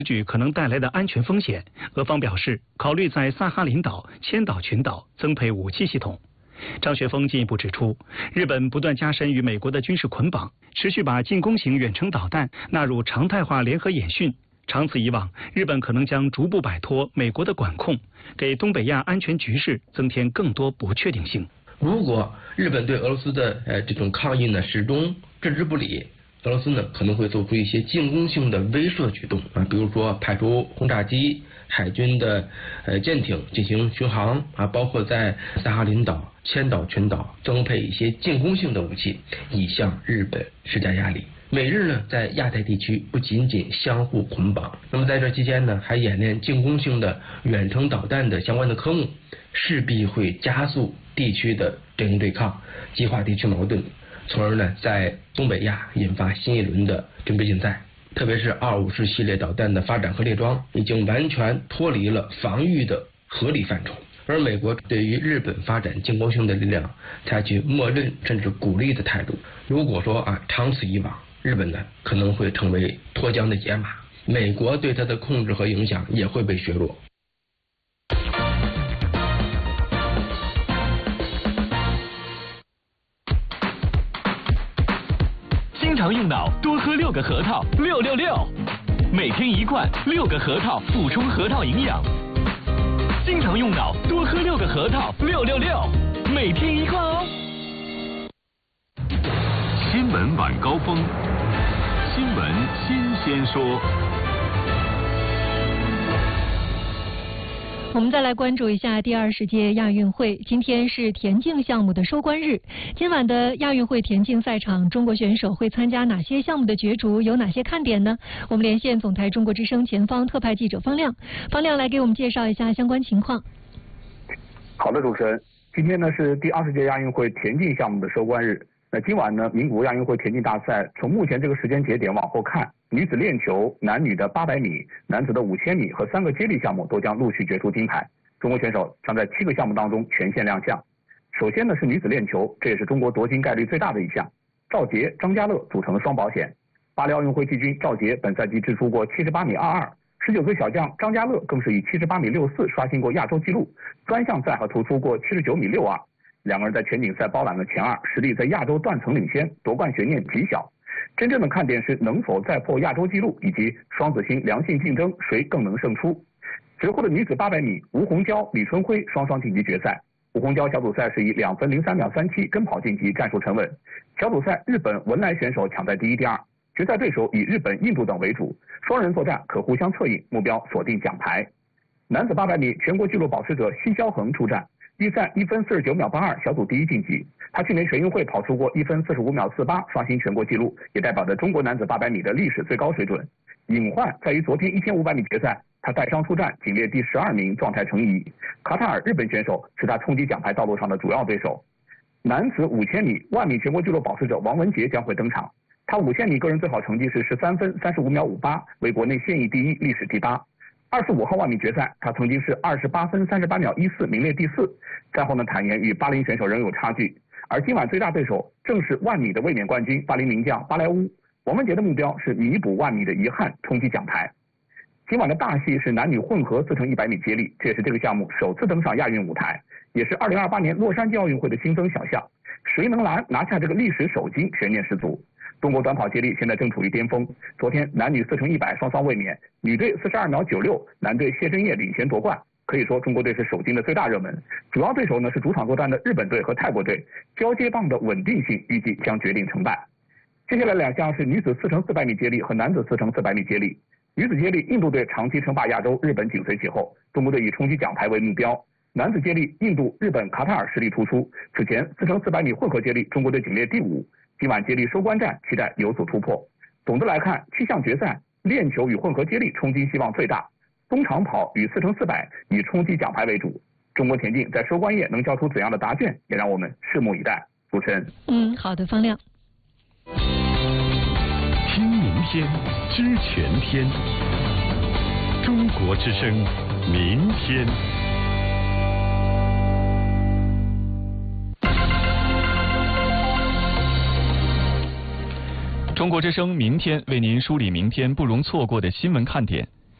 举可能带来的安全风险，俄方表示考虑在萨哈林岛、千岛群岛增配武器系统。张学峰进一步指出，日本不断加深与美国的军事捆绑，持续把进攻型远程导弹纳入常态化联合演训。长此以往，日本可能将逐步摆脱美国的管控，给东北亚安全局势增添更多不确定性。 如果日本对俄罗斯的这种抗议呢始终置之不理，俄罗斯呢可能会做出一些进攻性的威慑举动啊，比如说派出轰炸机、海军的舰艇进行巡航啊，包括在萨哈林岛、千岛群岛增配一些进攻性的武器，以向日本施加压力。美日呢在亚太地区不仅仅相互捆绑，那么在这期间呢还演练进攻性的远程导弹的相关的科目，势必会加速地区的阵营对抗，激化地区矛盾，从而呢在东北亚引发新一轮的军备竞赛。特别是254系列导弹的发展和列装已经完全脱离了防御的合理范畴，而美国对于日本发展进攻性的力量采取默认甚至鼓励的态度。如果说长此以往，日本呢可能会成为脱缰的野马，美国对它的控制和影响也会被削弱。 经常用脑，多喝6个核桃，666，每天1罐，6个核桃补充核桃营养。经常用脑，多喝6个核桃，666，每天1罐哦。新闻晚高峰，新闻新鲜说。 我们再来关注一下第20届亚运会，今天是田径项目的收官日。今晚的亚运会田径赛场，中国选手会参加哪些项目的角逐？有哪些看点呢？我们连线总台中国之声前方特派记者方亮，方亮来给我们介绍一下相关情况。 好的，主持人，今天呢是第20届亚运会田径项目的收官日。那今晚呢，名古屋亚运会田径大赛从目前这个时间节点往后看，女子链球、男女的800米、男子的5000米和3个接力项目都将陆续决出金牌。中国选手将在7个项目当中全线亮相。首先呢是女子链球，这也是中国夺金概率最大的一项。赵洁、张家乐组成双保险。巴黎奥运会季军赵洁本赛季掷出过78米22，19岁小将张家乐更是以78米64刷新过亚洲纪录，专项赛还突出过79米62。两个人在全锦赛包揽了前2，实力在亚洲断层领先，夺冠悬念极小。真正的看点是能否再破亚洲纪录，以及双子星良性竞争，谁更能胜出。随后的女子800米，吴虹蛟、李春辉双双晋级决赛。吴虹蛟小组赛是以2分03秒37跟跑晋级，战术沉稳。小组赛日本文莱选手抢在第1、第2，决赛对手以日本、印度等为主，双人作战可互相策应，目标锁定奖牌。男子800米全国纪录保持者奚肖恒出战。预赛1分49秒82，小组第1晋级。他去年全运会跑出过1分45秒48，刷新全国纪录，也代表着中国男子800米的历史最高水准。隐患在于昨天1500米决赛，他带伤出战，仅列第12名，状态成疑。卡塔尔日本选手是他冲击奖牌道路上的主要对手。男子5000米万米全国纪录保持者王文杰将会登场。他5000米个人最好成绩是13分35秒58，为国内现役第1，历史第8。25号万米决赛，他曾经是28分38秒14，名列第4。赛后呢，坦言与巴林选手仍有差距。而今晚最大对手正是万米的卫冕冠军巴林名将巴莱乌。王文杰的目标是弥补万米的遗憾，冲击奖牌。今晚的大戏是男女混合4乘100米接力，这也是这个项目首次登上亚运舞台，也是2028年洛杉矶奥运会的新增小项。谁能拿下这个历史首金，悬念十足。中国短跑接力现在正处于巅峰，昨天男女4乘100双双卫冕，女队42秒96，男队谢震业领衔夺冠。可以说中国队是首金的最大热门，主要对手呢是主场作战的日本队和泰国队，交接棒的稳定性预计将决定成败。接下来2项是女子4乘400米接力和男子4乘400米接力。女子接力，印度队长期称霸亚洲，日本紧随其后，中国队以冲击奖牌为目标。男子接力，印度、日本、卡塔尔实力突出。此前4乘400米混合接力，中国队仅列第5。今晚接力收官战，期待有所突破。总的来看，7项决赛，链球与混合接力冲击希望最大，中长跑与4乘400以冲击奖牌为主。中国田径在收官夜能交出怎样的答卷，也让我们拭目以待。主持人， 好的，方亮。 听明天，知全天。中国之声，明天。中国之声明天为您梳理明天不容错过的新闻看点。